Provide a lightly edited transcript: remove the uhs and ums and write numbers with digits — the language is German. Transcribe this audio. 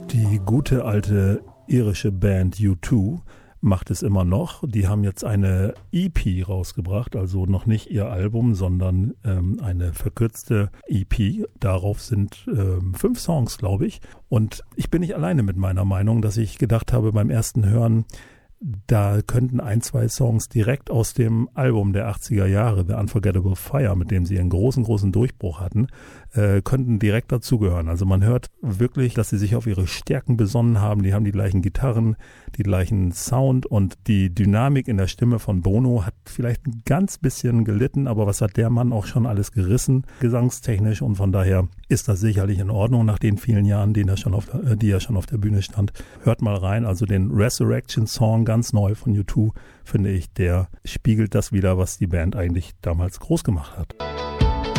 Die gute alte irische Band U2 macht es immer noch. Die haben jetzt eine EP rausgebracht, also noch nicht ihr Album, sondern eine verkürzte EP. Darauf sind 5 Songs, glaube ich. Und ich bin nicht alleine mit meiner Meinung, dass ich gedacht habe beim ersten Hören, da könnten 1, 2 Songs direkt aus dem Album der 80er Jahre, The Unforgettable Fire, mit dem sie einen großen Durchbruch hatten, könnten direkt dazugehören. Also man hört wirklich, dass sie sich auf ihre Stärken besonnen haben. Die haben die gleichen Gitarren, die gleichen Sound und die Dynamik in der Stimme von Bono hat vielleicht ein ganz bisschen gelitten, aber was hat der Mann auch schon alles gerissen, gesangstechnisch, und von daher ist das sicherlich in Ordnung nach den vielen Jahren, die er schon auf der Bühne stand. Hört mal rein, also den Resurrection Song, ganz neu von U2, finde ich, der spiegelt das wider, was die Band eigentlich damals groß gemacht hat.